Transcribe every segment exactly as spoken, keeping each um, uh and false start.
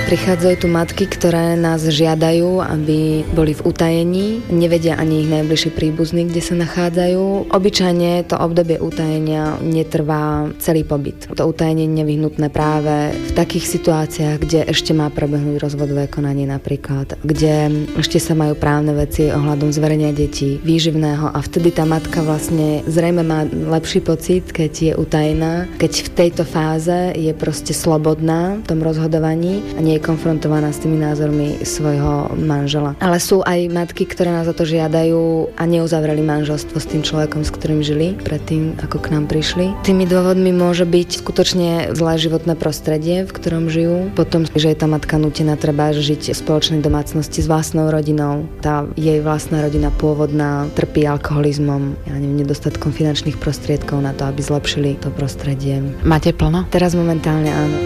Prichádzajú tu matky, ktoré nás žiadajú, aby boli v utajení. Nevedia ani ich najbližší príbuzní, kde sa nachádzajú. Obyčajne to obdobie utajenia netrvá celý pobyt. To utajenie je nevyhnutné práve v takých situáciách, kde ešte má prebehnúť rozvodové konanie napríklad, kde ešte sa majú právne veci ohľadom zverenia detí, výživného a vtedy tá matka vlastne zrejme má lepší pocit, keď je utajená, keď v tejto fáze je proste slobodná v tom rozhodovaní a nie je konfrontovaná s tými názormi svojho manžela. Ale sú aj matky, ktoré nás o to žiadajú a neuzavreli manželstvo s tým človekom, s ktorým žili predtým, ako k nám prišli. Tými dôvodmi môže byť skutočne zlé životné prostredie, v ktorom žijú. Potom, že je tá matka nútená treba žiť v spoločnej domácnosti s vlastnou rodinou. Tá jej vlastná rodina pôvodná trpí alkoholizmom, ja neviem, nedostatkom finančných prostriedkov na to, aby zlepšili to prostredie. Máte plno? Teraz momentálne áno.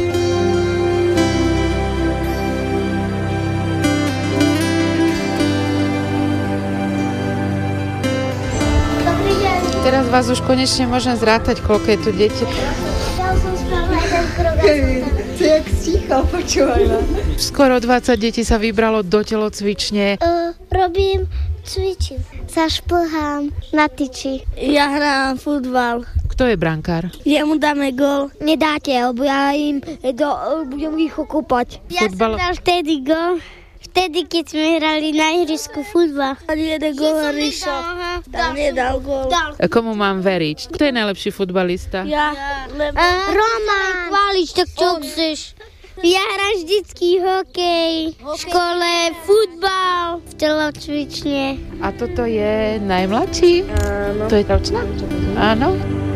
Teraz vás už konečne môžem zrátať, koľko je tu deti. Ja som spravila jeden krok. To je jak sticho, počúvaj ma. Skoro dvadsať detí sa vybralo do telocvične. Uh, robím, cvičím. Zašplhám na tyči. Ja hrám futbal. Kto je brankár? Jemu dáme gól. Nedáte, lebo ja im do, budem rýchlo kúpať. Ja Futbal... som dal vtedy gól. Vtedy, keď sme hrali na ihrisku futbal. Ani jeden gól Ríšo. Tam nedal gól. Komu mám veriť? Kto je najlepší futbalista? Ja. Lebo... Roman. Chváliš, tak čo chceš? Ja hrám vždycky hokej, v škole, futbal, v telocvične. A toto je najmladší? Áno. To je ročná? Áno.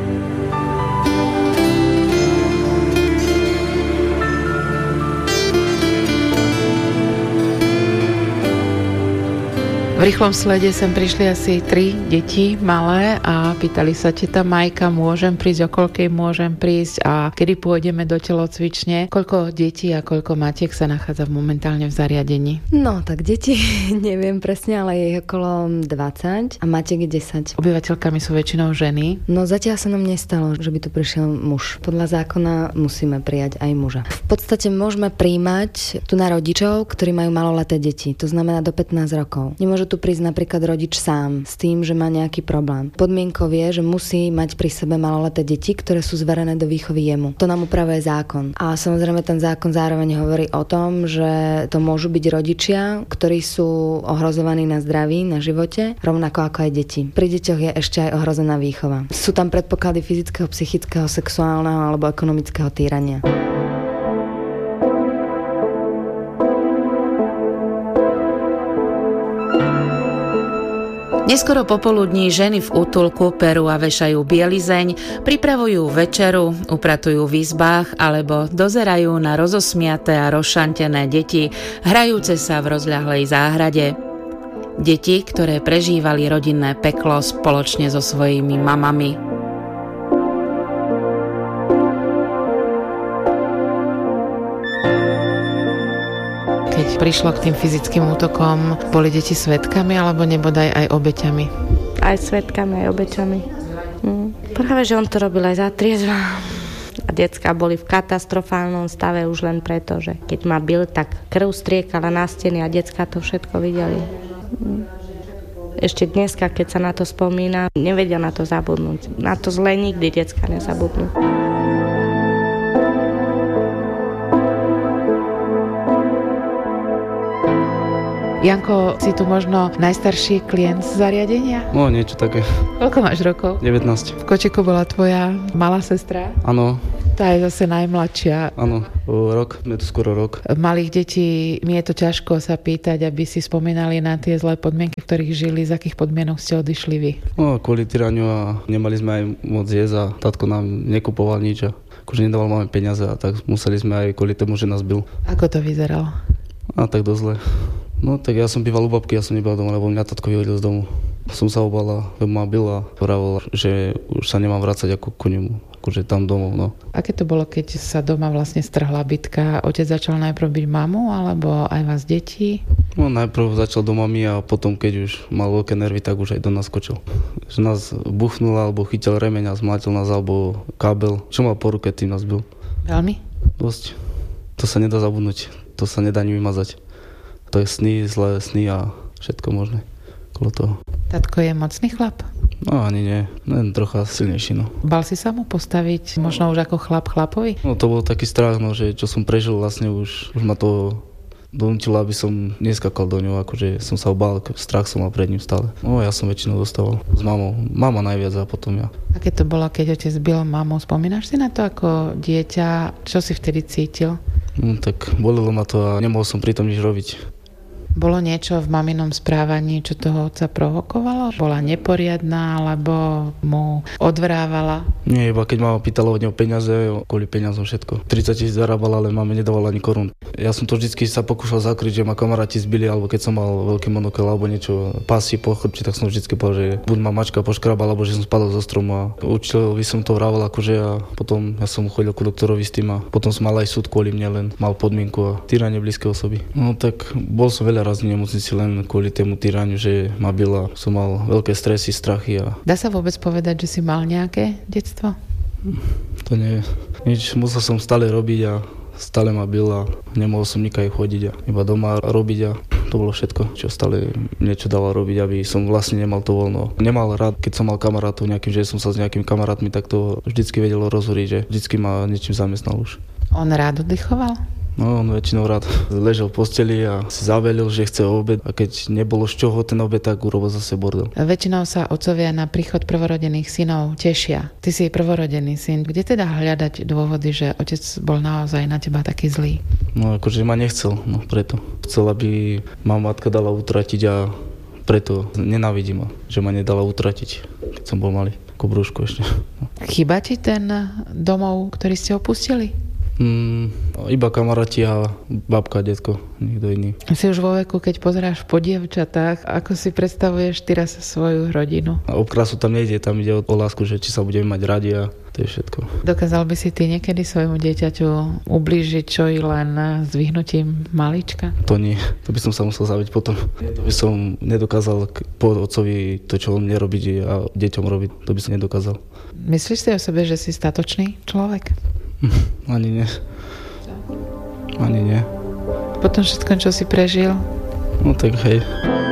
V rýchlom slede sem prišli asi tri deti malé a pýtali sa teta Majka, môžem prísť, o koľkej môžem prísť a kedy pôjdeme do telocvične. Koľko detí a koľko matiek sa nachádza momentálne v zariadení? No, tak deti neviem presne, ale je ich okolo dvadsať a matiek je desať. Obyvateľkami sú väčšinou ženy. No zatiaľ sa nám nestalo, že by tu prišiel muž. Podľa zákona musíme prijať aj muža. V podstate môžeme prijímať tu na rodičov, ktorí majú maloleté deti, to znamená do pätnásť rokov. Nemôžu tu prísť napríklad rodič sám s tým, že má nejaký problém. Podmienkou je, že musí mať pri sebe maloleté deti, ktoré sú zverené do výchovy jemu. To nám upravuje zákon. A samozrejme ten zákon zároveň hovorí o tom, že to môžu byť rodičia, ktorí sú ohrozovaní na zdraví, na živote, rovnako ako aj deti. Pri deťoch je ešte aj ohrozená výchova. Sú tam predpoklady fyzického, psychického, sexuálneho alebo ekonomického týrania. Neskoro popoludní ženy v útulku perú a vešajú bielizeň, pripravujú večeru, upratujú v izbách alebo dozerajú na rozosmiaté a rozšantené deti, hrajúce sa v rozľahlej záhrade. Deti, ktoré prežívali rodinné peklo spoločne so svojimi mamami. Keď prišlo k tým fyzickým útokom, boli deti svedkami alebo nebodaj aj obeťami? Aj svedkami, aj obeťami. Hm. Práve, že on to robil aj za triezva. A decká boli v katastrofálnom stave už len preto, že keď ma bil, tak krv striekala na steny a decká to všetko videli. Hm. Ešte dneska, keď sa na to spomína, nevedia na to zabudnúť. Na to zle nikdy decká nezabudnú. Janko, si tu možno najstarší klient z zariadenia? No, niečo také. Koľko máš rokov? devätnásť. V kočeku bola tvoja malá sestra? Áno. Tá je zase najmladšia. Áno, rok, je to skoro rok. Malých detí, mi je to ťažko sa pýtať, aby si spomínali na tie zlé podmienky, v ktorých žili, z akých podmienok ste odišli vy? No, kvôli tyraniu a nemali sme aj moc jesť a tatko nám nekupoval nič a akože nedával máme peniaze a tak museli sme aj kvôli tomu, že nás bil. Ako to vyzeralo? A tak dosť zle. No tak ja som býval u babky, ja som nebal doma, lebo mňa tatko vyhodil z domu. Som sa obal, lebo ma bil a hovoril, že už sa nemám vrácať ako ku nemu, akože tam domov, no. Aké to bolo, keď sa doma vlastne strhla bitka? Otec začal najprv byť mamu, alebo aj vás deti? No najprv začal do mami a potom, keď už mal veľké nervy, tak už aj do nás skočil. Že nás buchnul, alebo chytil remeň a zmlátil nás, alebo kábel. Čo mal po ruke, tým nás bil. Veľmi? Dosť. To To sa nedá zabudnúť, to sa nedá ani vymazať. To je sny, zlé sny a všetko možné okolo toho. Tatko je mocný chlap? No ani nie, len trocha silnejší, no. Bal si sa mu postaviť možno už ako chlap chlapovi? No to bol taký strach, no, že čo som prežil vlastne už, už ma to donútilo, aby som neskakal do ňoho, akože som sa obál, strach som mal pred ním stále. No ja som väčšinou dostával s mamou, mama najviac a potom ja. A keď to bolo, keď otec bil mamu, spomínaš si na to ako dieťa, čo si vtedy cítil? No tak bolelo ma to a nemohol som pritom nič robiť. Bolo niečo v maminom správaní, čo toho otca provokovalo? Bola neporiadna, alebo mu odvrávala? Nie, iba keď mama pýtala od neho peniaze, kvôli peniazom všetko. tridsať tisíc zarábala, ale mame nedávala ani korún. Ja som to vždycky sa pokúšal zakryť, že ma kamaráti zbili, alebo keď som mal veľký monokel, alebo niečo, pásy po chrbči, tak som vždycky povedal, že buď ma mačka poškrabala, alebo že som spadol zo stromu. A učiteľovi som to vrával akože a potom ja som chodil ku doktorovi s tým a potom som mal aj súd kvôli mne, len mal podmienku a týranie blízkej osoby. No tak bol som veľa raz v nemocnici len kvôli tému týraniu, že ma bila. Som mal veľké stresy, strachy a... Dá sa vôbec povedať, že si mal nejaké detstvo? To nie. Nič, musel som stále robiť a stále ma bil a nemohol som nikaj chodiť a iba doma robiť a to bolo všetko, čo stále niečo dalo robiť, aby som vlastne nemal to voľno. Nemal rád, keď som mal kamarátov nejakým, že som sa s nejakými kamarátmi, tak to vždycky vedelo rozhoriť, že vždycky ma niečím zamestnal už. On rád oddychoval? No, on väčšinou rád ležal v posteli a si zavelil, že chce obed a keď nebolo z čoho ten obed, tak urobil zase bordel. Väčšinou sa otcovia na príchod prvorodených synov tešia. Ty si prvorodený syn. Kde teda hľadať dôvody, že otec bol naozaj na teba taký zlý? No, akože ma nechcel, no preto. Chcel, aby ma matka dala utratiť a preto nenávidí ma, že ma nedala utratiť, keď som bol malý, ako brúšku ešte. No. Chýba ti ten domov, ktorý ste opustili? Mm, iba kamaráti a babka, detko, nikto iný. Si už vo veku, keď pozeráš po dievčatách, ako si predstavuješ teraz svoju rodinu? A o krásu tam nejde, tam ide o, o lásku, že či sa budeme mať radi a to je všetko. Dokázal by si ty niekedy svojmu dieťaťu ublížiť čo i len zdvihnutím malička? To nie, to by som sa musel zaviť potom. To by som nedokázal po otcovi to, čo on mne robiť a deťom robiť, to by som nedokázal. Myslíš si o sebe, že si statočný človek? Ani nie. Ani nie. Potom všetko, čo si prežil? No tak hej.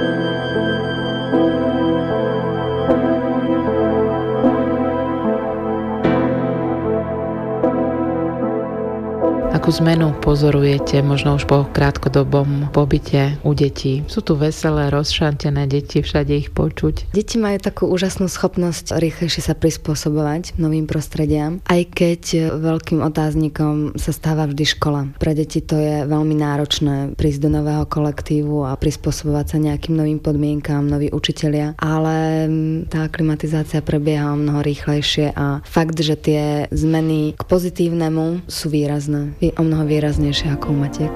Akú zmenu pozorujete možno už po krátkodobom pobyte u detí? Sú tu veselé, rozšantené deti, všade ich počuť. Deti majú takú úžasnú schopnosť rýchlejšie sa prispôsobovať novým prostrediam, aj keď veľkým otáznikom sa stáva vždy škola. Pre deti to je veľmi náročné prísť do nového kolektívu a prispôsobovať sa nejakým novým podmienkám, noví učitelia, ale tá aklimatizácia prebieha o mnoho rýchlejšie a fakt, že tie zmeny k pozitívnemu sú výrazné. O mnoho výraznejšie ako u matiek.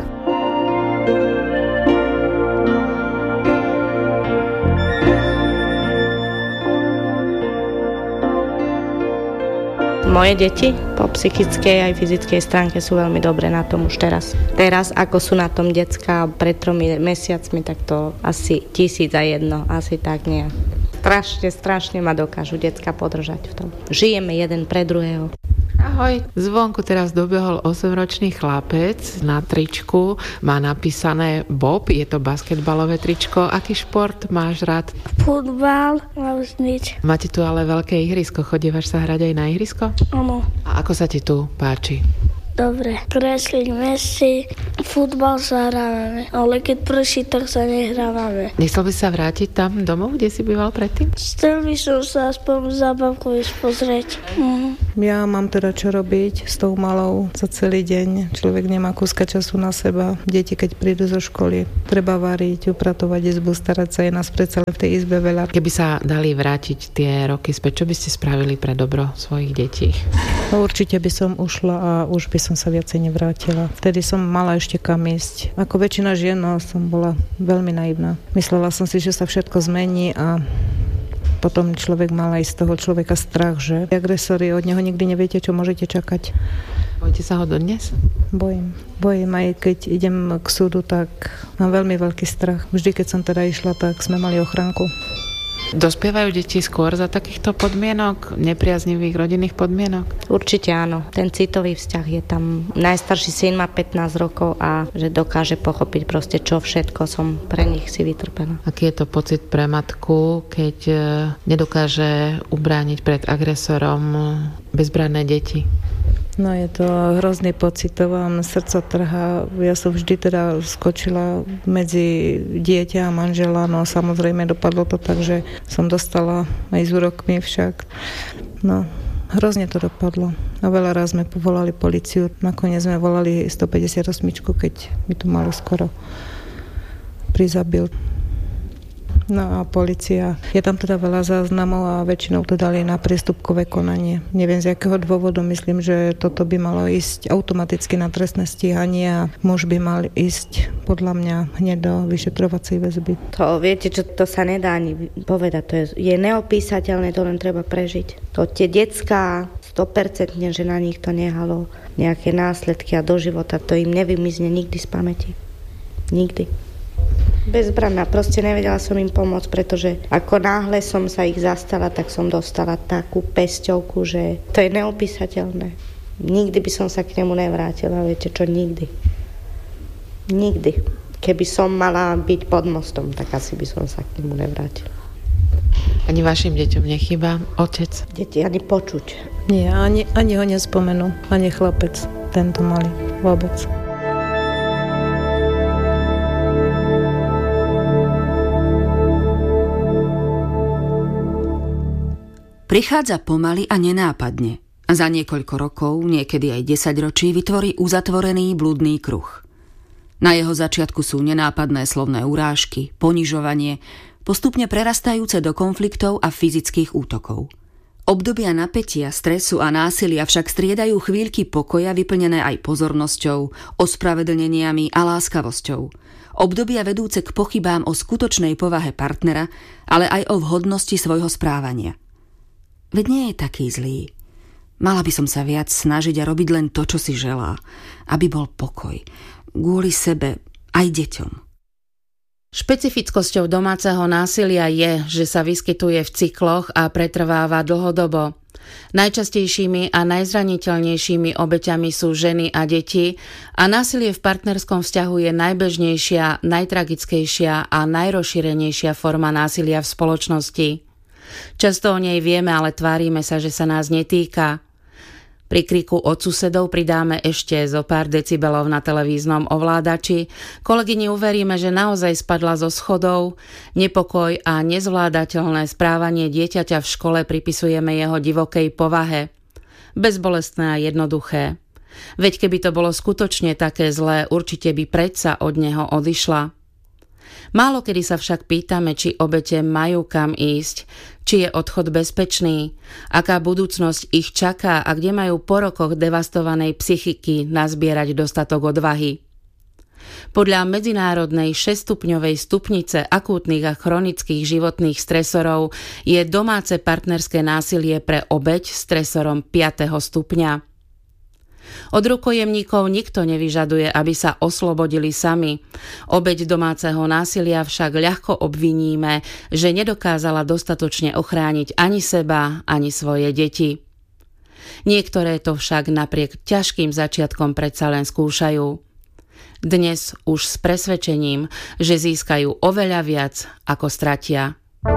Moje deti po psychickej aj fyzickej stránke sú veľmi dobré na tom už teraz. Teraz, ako sú na tom decká pred tromi mesiacmi, tak to asi tisíc a jedno, asi tak nie. Strašne, strašne ma dokážu decká podržať v tom. Žijeme jeden pre druhého. Ahoj, zvonku teraz dobehol osemročný chlapec na tričku, má napísané Bob, je to basketbalové tričko. Aký šport máš rád? Futbal a už nič. Máte tu ale veľké ihrisko, chodívaš sa hrať aj na ihrisko? Áno. A ako sa ti tu páči? Dobre, kresliť mesi, futbal sa hrávame, ale keď prší, tak sa nehrávame. Nechcel by sa vrátiť tam domov, kde si býval predtým? Chcel by som sa aspoň zábavku ísť pozrieť. Mhm. Ja mám teda čo robiť s tou malou za celý deň. Človek nemá kúska času na seba. Deti, keď prídu zo školy, treba variť, upratovať izbu, starať sa, je nás predsa len v tej izbe veľa. Keby sa dali vrátiť tie roky späť, čo by ste spravili pre dobro svojich detí? No, určite by som ušla a už by som sa viacej nevrátila. Vtedy som mala ešte kam ísť. Ako väčšina žien, no, som bola veľmi naivná. Myslela som si, že sa všetko zmení a potom človek mal aj z toho človeka strach, že agresori, od neho nikdy neviete, čo môžete čakať. Bojíte sa ho dodnes? Bojím. Bojím, aj keď idem k súdu, tak mám veľmi veľký strach. Vždy, keď som teda išla, tak sme mali ochránku. Dospievajú deti skôr za takýchto podmienok, nepriaznivých rodinných podmienok? Určite áno. Ten citový vzťah je tam. Najstarší syn má pätnásť rokov a že dokáže pochopiť proste, čo všetko som pre nich si vytrpela. Aký je to pocit pre matku, keď nedokáže ubrániť pred agresorom bezbranné deti? No je to hrozný pocit, to vám srdco trhá. Ja som vždy teda skočila medzi dieťa a manžela, no samozrejme dopadlo to tak, že som dostala aj s úrokmi však. No, hrozne to dopadlo. A veľa raz sme povolali políciu, nakoniec sme volali stopäťdesiatosem, keď mi to malo skoro prizabil. No a polícia. Je tam teda veľa záznamov a väčšinou to dali na priestupkové konanie. Neviem z jakého dôvodu, myslím, že toto by malo ísť automaticky na trestné stíhanie a muž by mal ísť podľa mňa hneď do vyšetrovacej väzby. To viete, čo to sa nedá ani povedať. To je, je neopísateľné, to len treba prežiť. To tie decká, sto percent, že na nich to nehalo nejaké následky a do života, to im nevymizne nikdy z pamäti. Nikdy. Bezbranná, proste nevedela som im pomôcť, pretože ako náhle som sa ich zastala, tak som dostala takú pesťovku, že to je neopísateľné. Nikdy by som sa k nemu nevrátila, viete čo, nikdy. Nikdy. Keby som mala byť pod mostom, tak asi by som sa k nemu nevrátila. Ani vašim deťom nechýba otec? Deti ani počuť. Nie, ani, ani ho nespomenú, ani chlapec, tento malý, vôbec. Prichádza pomaly a nenápadne. Za niekoľko rokov, niekedy aj desaťročí, vytvorí uzatvorený blúdny kruh. Na jeho začiatku sú nenápadné slovné urážky, ponižovanie, postupne prerastajúce do konfliktov a fyzických útokov. Obdobia napätia, stresu a násilia však striedajú chvíľky pokoja vyplnené aj pozornosťou, ospravedlneniami a láskavosťou. Obdobia vedúce k pochybám o skutočnej povahe partnera, ale aj o vhodnosti svojho správania. Veď nie je taký zlý. Mala by som sa viac snažiť a robiť len to, čo si želá, aby bol pokoj. Kvôli sebe aj deťom. Špecifickosťou domáceho násilia je, že sa vyskytuje v cykloch a pretrváva dlhodobo. Najčastejšími a najzraniteľnejšími obeťami sú ženy a deti a násilie v partnerskom vzťahu je najbežnejšia, najtragickejšia a najrozšírenejšia forma násilia v spoločnosti. Často o nej vieme, ale tvárime sa, že sa nás netýka. Pri kriku od susedov pridáme ešte zo pár decibelov na televíznom ovládači. Kolegyni uveríme, že naozaj spadla zo schodov. Nepokoj a nezvládateľné správanie dieťaťa v škole pripisujeme jeho divokej povahe. Bezbolestné a jednoduché. Veď keby to bolo skutočne také zlé, určite by predsa od neho odišla. Málo kedy sa však pýtame, či obete majú kam ísť, či je odchod bezpečný, aká budúcnosť ich čaká a kde majú po rokoch devastovanej psychiky nazbierať dostatok odvahy. Podľa medzinárodnej šesťstupňovej stupnice akútnych a chronických životných stresorov je domáce partnerské násilie pre obeť stresorom piateho stupňa. Od rukojemníkov nikto nevyžaduje, aby sa oslobodili sami. Obeť domáceho násilia však ľahko obviníme, že nedokázala dostatočne ochrániť ani seba, ani svoje deti. Niektoré to však napriek ťažkým začiatkom predsa len skúšajú. Dnes už s presvedčením, že získajú oveľa viac, ako stratia.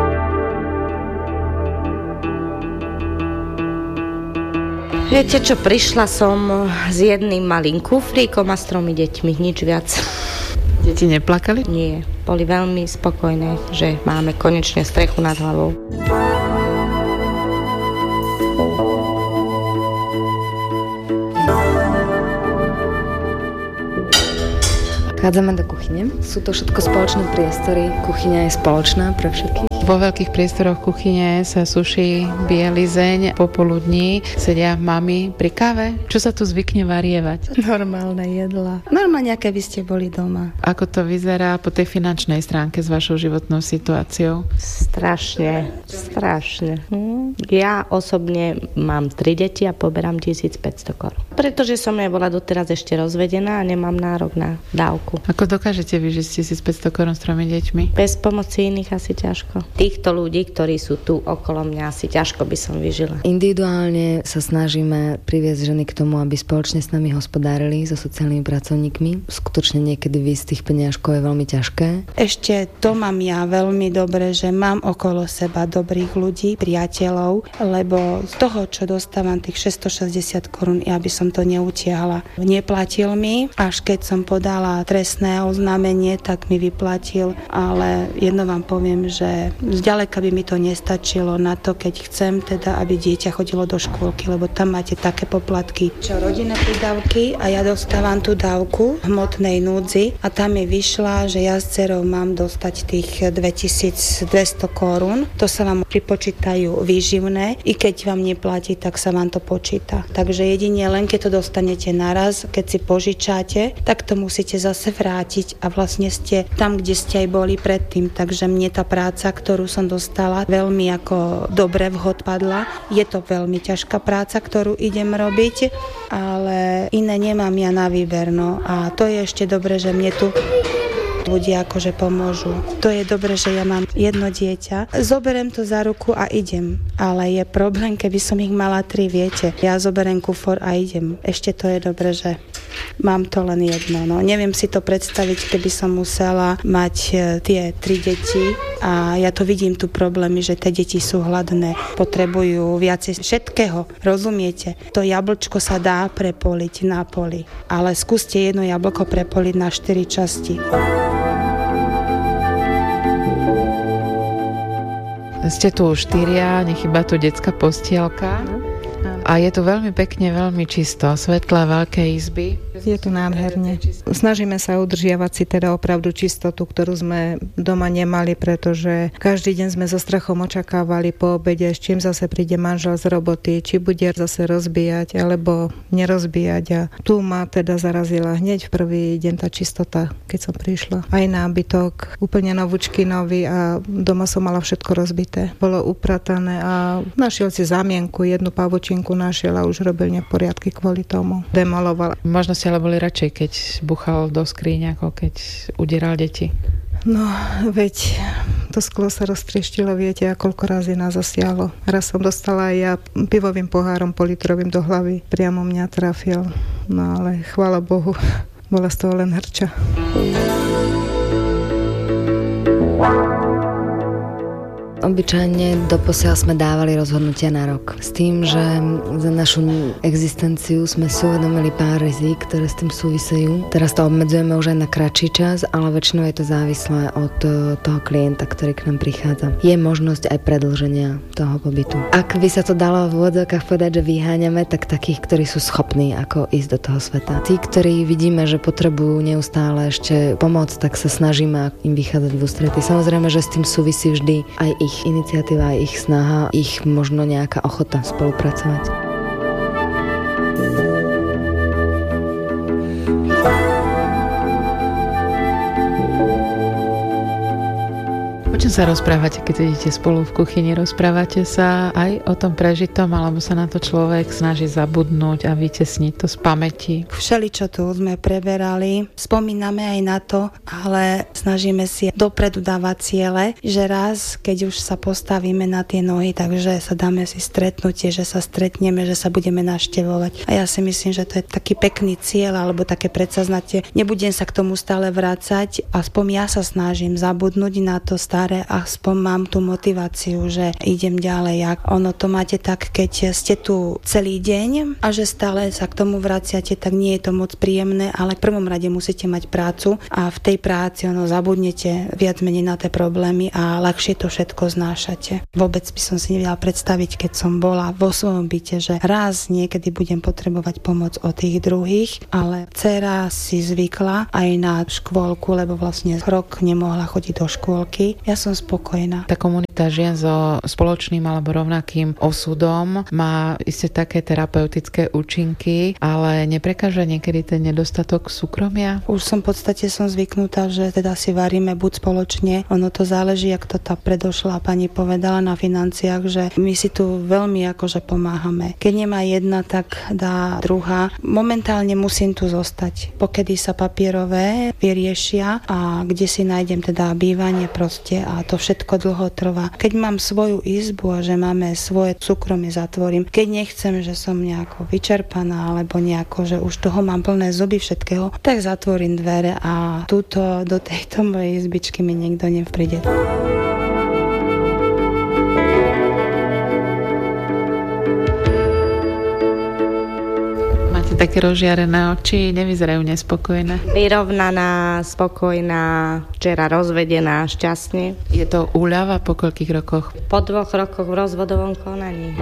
Viete čo, prišla som s jedným malým kufríkom a s tromi deťmi, nič viac. Deti neplakali? Nie, boli veľmi spokojné, že máme konečne strechu nad hlavou. Vchádzame do kuchyne. Sú to všetko spoločné priestory. Kuchyňa je spoločná pre všetkých. Vo veľkých priestoroch kuchyne sa suší bielizeň. Popoludní sedia mami pri káve. Čo sa tu zvykne varievať? Normálne jedla. Normálne, aké by ste boli doma. Ako to vyzerá po tej finančnej stránke s vašou životnou situáciou? Strašne, strašne. Hm. Ja osobne mám tri deti a poberám tisícpäťsto korún. Pretože som nebola doteraz ešte rozvedená a nemám nárok na dávku. Ako dokážete vyžiť tisícpäťsto korún s tromi deťmi? Bez pomoci iných asi ťažko. týchto ľudí, ktorí sú tu okolo mňa, asi ťažko by som vyžila. Individuálne sa snažíme priviesť ženy k tomu, aby spoločne s nami hospodárili so sociálnymi pracovníkmi. Skutočne niekedy výjsť z tých peniažkov je veľmi ťažké. Ešte to mám ja veľmi dobre, že mám okolo seba dobrých ľudí, priateľov, lebo z toho, čo dostávam tých šesťstošesťdesiat korún, ja by som to neutiahla. Neplatil mi, až keď som podala trestné oznámenie, tak mi vyplatil, ale jedno vám poviem, že zďaleka by mi to nestačilo na to, keď chcem teda, aby dieťa chodilo do škôlky, lebo tam máte také poplatky, čo rodinné prídavky, a ja dostávam tú dávku hmotnej núdzi a tam mi vyšla, že ja s dcerou mám dostať tých dvetisícdvesto korún. To sa vám pripočítajú výživné, i keď vám neplatí, tak sa vám to počíta. Takže jedine len keď to dostanete naraz, keď si požičáte, tak to musíte zase vrátiť a vlastne ste tam, kde ste aj boli predtým. Takže mne tá práca, ktorú som dostala, veľmi ako dobre vhod padla. Je to veľmi ťažká práca, ktorú idem robiť, ale iné nemám ja na výber. No. A to je ešte dobre, že mne tu ľudia akože pomôžu. To je dobre, že ja mám jedno dieťa. Zoberiem to za ruku a idem. Ale je problém, keby som ich mala tri, viete. Ja zoberiem kufor a idem. Ešte to je dobre, že mám to len jedno. No, neviem si to predstaviť, keby som musela mať tie tri deti a ja to vidím tu problémy, že tie deti sú hladné, potrebujú viacej všetkého. Rozumiete? To jablčko sa dá prepoliť na poli, ale skúste jedno jablko prepoliť na štyri časti. Ste tu štyria, nechýba tu detská postielka. A je tu veľmi pekne, veľmi čisto, svetlé, veľké izby. Je to nádherne. Snažíme sa udržiavať si teda opravdu čistotu, ktorú sme doma nemali, pretože každý deň sme so strachom očakávali po obede, s čím zase príde manžel z roboty, či bude zase rozbíjať alebo nerozbíjať. A tu ma teda zarazila hneď v prvý deň tá čistota, keď som prišla. Aj nábytok, úplne novúčky nový a doma som mala všetko rozbité. Bolo upratané a našiel si zámienku, jednu pavučinku našiel a už robil neporiadky kvôli tomu. Demoloval. Možno ste ale boli radšej, keď buchal do skríň, ako keď udieral deti. No, veď to sklo sa roztrieštilo, viete, a koľko razy nás zasiahlo. Raz som dostala aj ja pivovým pohárom politrovým do hlavy. Priamo mňa trafil. No ale chvála Bohu, bola z toho len hrča. Obyčajne doposiaľ sme dávali rozhodnutia na rok. S tým, že za našu existenciu sme si uvedomili pár rizík, ktoré s tým súvisejú. Teraz to obmedzujeme už aj na kratší čas, ale väčšinou je to závislé od toho klienta, ktorý k nám prichádza. Je možnosť aj predĺženia toho pobytu. Ak by sa to dalo v úvodzovkách povedať, že vyháňame, tak takých, ktorí sú schopní ako ísť do toho sveta. Tí, ktorí vidíme, že potrebujú neustále ešte pomoc, tak sa snažíme im vychádzať v ústrety. Samozrejme, že s tým súvisí vždy aj ich iniciatíva, ich snaha, ich možno nejaká ochota spolupracovať. O čom sa rozprávate, keď idete spolu v kuchyni? Rozprávate sa aj o tom prežitom, alebo sa na to človek snaží zabudnúť a vytesniť to z pamäti? Všeličo tu sme preberali, spomíname aj na to, ale snažíme si dopredu dávať ciele, že raz, keď už sa postavíme na tie nohy, takže sa dáme si stretnutie, že sa stretneme, že sa budeme navštevovať. A ja si myslím, že to je taký pekný cieľ, alebo také predsaznatie. Nebudem sa k tomu stále vrácať, aspoň ja sa snažím zabudnúť na to staré, aspoň mám tú motiváciu, že idem ďalej. Ak ono to máte tak, keď ste tu celý deň a že stále sa k tomu vraciate, tak nie je to moc príjemné, ale v prvom rade musíte mať prácu a v tej práci ono zabudnete viac menej na tie problémy a ľahšie to všetko znášate. Vôbec by som si nevedela predstaviť, keď som bola vo svojom byte, že raz niekedy budem potrebovať pomoc od tých druhých, ale dcera si zvykla aj na škôlku, lebo vlastne rok nemohla chodiť do škôlky. Ja som spokojná. Tá komunita žien so spoločným alebo rovnakým osudom má isté také terapeutické účinky, ale neprekáža niekedy ten nedostatok súkromia? Už som v podstate som zvyknutá, že teda si varíme buď spoločne. Ono to záleží, jak to tá predošlá pani povedala na financiách, že my si tu veľmi akože pomáhame. Keď nemá jedna, tak dá druhá. Momentálne musím tu zostať. Pokedy sa papierové vyriešia a kde si nájdem teda bývanie proste a to všetko dlho trvá. A keď mám svoju izbu a že máme svoje súkromie, zatvorím. Keď nechcem, že som nejako vyčerpaná alebo nejako, že už toho mám plné zuby všetkého, tak zatvorím dvere a túto do tejto mojej izbičky mi nikto nepríde. Také rozžiarené oči, nevyzerajú nespokojné. Vyrovnaná, spokojná, včera rozvedená, šťastne. Je to úľava po koľkých rokoch? Po dvoch rokoch v rozvodovom konaní.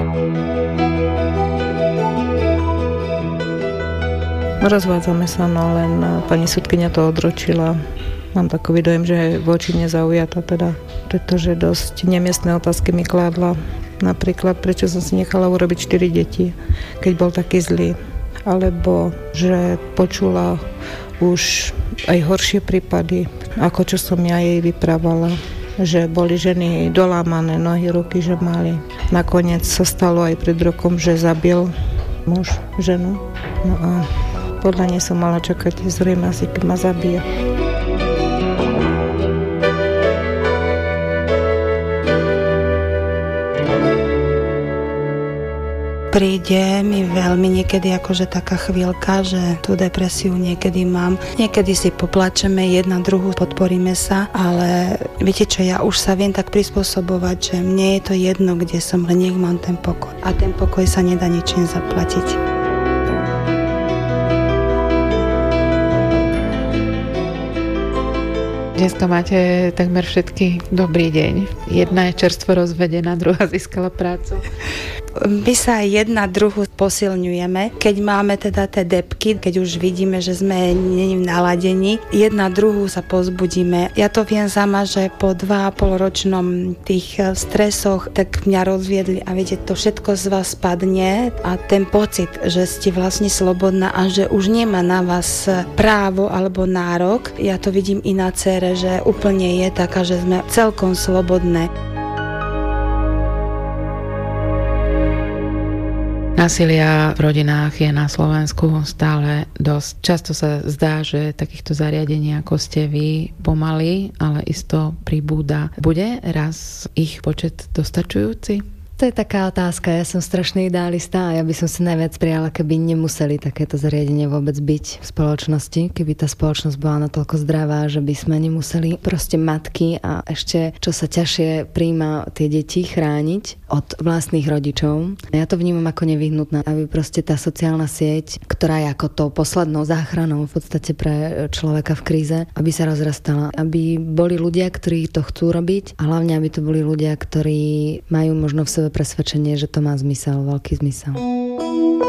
Rozvádzame sa, no len pani sudkyňa to odročila. Mám takový dojem, že voči nezaujata teda, pretože dosť nemiestné otázky mi kládla. Napríklad, prečo som si nechala urobiť štyri deti, keď bol taký zlý. Alebo že počula už aj horšie prípady, ako čo som ja jej vyprávala, že boli ženy dolámané, nohy, ruky, že mali. Nakoniec sa stalo aj pred rokom, že zabil muž ženu. No a podľa nej som mala čakať zrejme asi, keď ma zabije. Príde mi veľmi niekedy akože taká chvíľka, že tú depresiu niekedy mám. Niekedy si poplačeme jedna druhú, podporíme sa, ale viete čo, ja už sa viem tak prispôsobovať, že mne je to jedno, kde som, len nech mám ten pokoj. A ten pokoj sa nedá ničím zaplatiť. Dneska máte takmer všetky dobrý deň. Jedna je čerstvo rozvedená, druhá získala prácu. My sa jedna druhú posilňujeme, keď máme teda tie depky, keď už vidíme, že sme naladení, jedna druhú sa pozbudíme. Ja to viem sama, že po dva a pol ročnom tých stresoch tak mňa rozviedli a viete, to všetko z vás spadne a ten pocit, že ste vlastne slobodná a že už nemá na vás právo alebo nárok, ja to vidím i na dcere, že úplne je taká, že sme celkom slobodné. Násilia v rodinách je na Slovensku stále dosť. Často sa zdá, že takýchto zariadení ako ste vy pomaly, ale isto pribúda. Bude raz ich počet dostačujúci? To je taká otázka. Ja som strašný idealista a ja by som si najviac prijala, keby nemuseli takéto zariadenie vôbec byť v spoločnosti. Keby tá spoločnosť bola natoľko zdravá, že by sme nemuseli proste matky a ešte, čo sa ťažšie príjma tie deti chrániť od vlastných rodičov. Ja to vnímam ako nevyhnutné, aby proste tá sociálna sieť, ktorá je ako tou poslednou záchranou v podstate pre človeka v kríze, aby sa rozrastala. Aby boli ľudia, ktorí to chcú robiť a hlavne, aby to boli ľudia, ktorí majú možno v sebe presvedčenie, že to má zmysel, veľký zmysel.